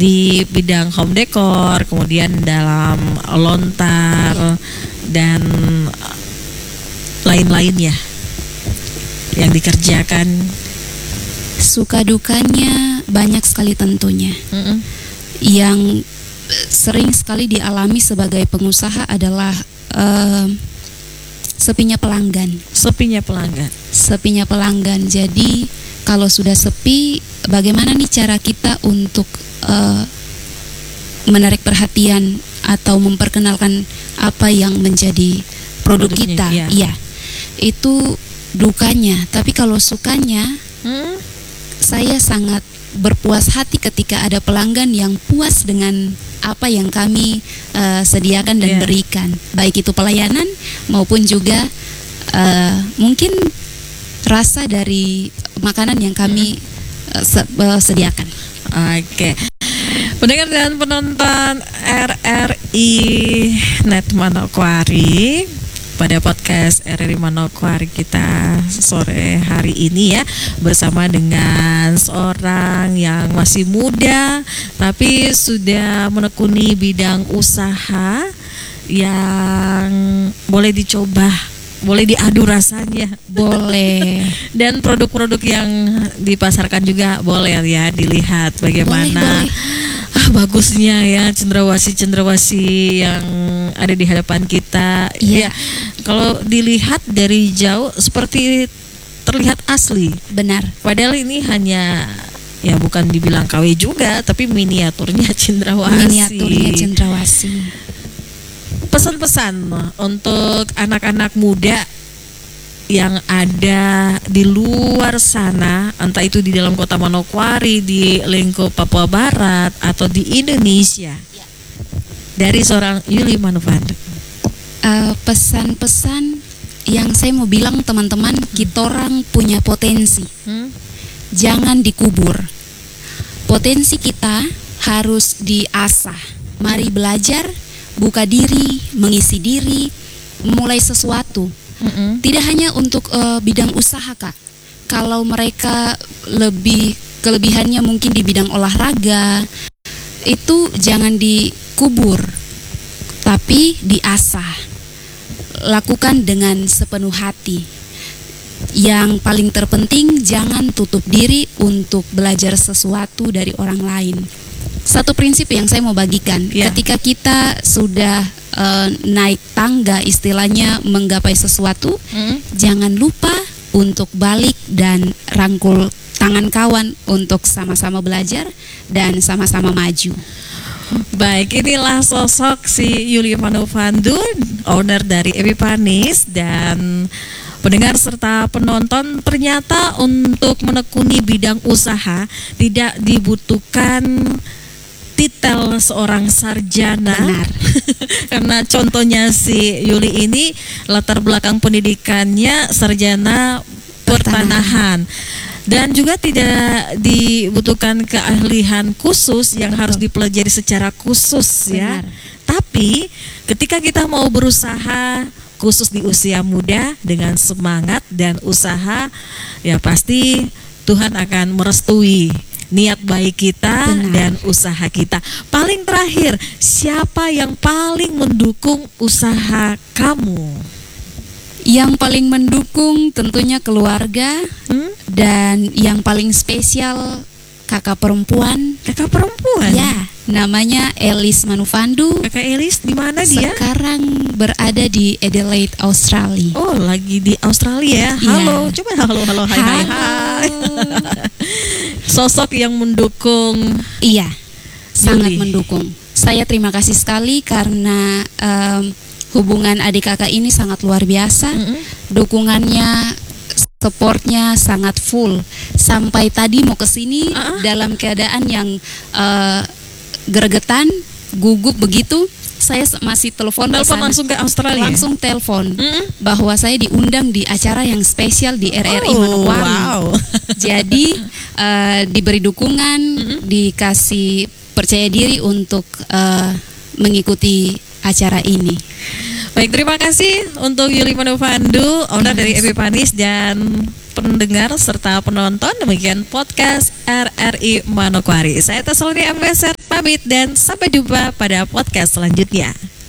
di bidang home decor, kemudian dalam lontar dan lain-lainnya yang dikerjakan. Suka dukanya banyak sekali tentunya. Yang sering sekali dialami sebagai pengusaha adalah sepinya pelanggan. Sepinya pelanggan. Jadi kalau sudah sepi, bagaimana nih cara kita untuk menarik perhatian atau memperkenalkan apa yang menjadi produk kita? Iya. Itu dukanya. Tapi kalau sukanya, saya sangat berpuas hati ketika ada pelanggan yang puas dengan apa yang kami sediakan dan berikan, baik itu pelayanan maupun juga mungkin rasa dari makanan yang kami sediakan. Oke. Pendengar dan penonton RRI Net Manokwari, pada podcast RRI Manokwari kita sore hari ini ya, bersama dengan seorang yang masih muda tapi sudah menekuni bidang usaha yang boleh dicoba, boleh diadu rasanya, boleh. Dan produk-produk yang dipasarkan juga boleh ya dilihat bagaimana boleh. Bagusnya ya cendrawasih yang ada di hadapan kita. Ya, kalau dilihat dari jauh seperti terlihat asli. Benar. Padahal ini hanya ya bukan dibilang KW juga, tapi miniaturnya cendrawasih. Pesan-pesan untuk anak-anak muda yang ada di luar sana, entah itu di dalam kota Manokwari, di lingkup Papua Barat, atau di Indonesia, dari seorang Yuli Manufando. Pesan-pesan yang saya mau bilang, teman-teman, kita orang punya potensi. Jangan dikubur. Potensi kita harus diasah. Mari belajar, buka diri, mengisi diri, mulai sesuatu. Tidak hanya untuk bidang usaha, Kak. Kalau mereka kelebihannya mungkin di bidang olahraga, itu jangan dikubur, tapi diasah. Lakukan dengan sepenuh hati. Yang paling terpenting, jangan tutup diri untuk belajar sesuatu dari orang lain. Satu prinsip yang saya mau bagikan, ketika kita sudah naik tangga, istilahnya menggapai sesuatu, jangan lupa untuk balik dan rangkul tangan kawan untuk sama-sama belajar dan sama-sama maju. Baik, inilah sosok si Yuli Manufando, owner dari Epipanis. Dan pendengar serta penonton, ternyata untuk menekuni bidang usaha tidak dibutuhkan titel seorang sarjana. Benar. Karena contohnya si Yuli ini latar belakang pendidikannya sarjana pertanahan. Dan juga tidak dibutuhkan keahlian khusus yang harus dipelajari secara khusus. Benar. Ya. Tapi ketika kita mau berusaha, khusus di usia muda, dengan semangat dan usaha, ya pasti Tuhan akan merestui niat baik kita. Benar. Dan usaha kita. Paling terakhir, siapa yang paling mendukung usaha kamu? Yang paling mendukung tentunya keluarga, dan yang paling spesial kakak perempuan. Kakak perempuan? Ya, namanya Elis Manufando. Kakak Elis di mana dia? Sekarang berada di Adelaide, Australia. Oh, lagi di Australia. Halo, Ya. coba halo, hai. Sosok yang mendukung. Iya, sangat Yuli. mendukung. Saya terima kasih sekali karena hubungan adik kakak ini sangat luar biasa. Dukungannya, supportnya sangat full. Sampai tadi mau kesini dalam keadaan yang gregetan, gugup begitu. Saya masih telepon langsung ke Australia. Langsung telepon bahwa saya diundang di acara yang spesial di RRI Manokwari. Wow. Jadi diberi dukungan, dikasih percaya diri untuk mengikuti acara ini. Baik, terima kasih untuk Yuli Manufando, owner dari Epipanis, dan pendengar serta penonton, demikian podcast RRI Manokwari. Saya Taslani Ambeset pamit dan sampai jumpa pada podcast selanjutnya.